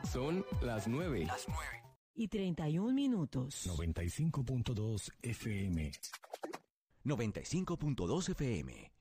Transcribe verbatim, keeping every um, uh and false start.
Son las nueve. Las nueve. Y treinta y un minutos. noventa y cinco punto dos F M. noventa y cinco punto dos F M.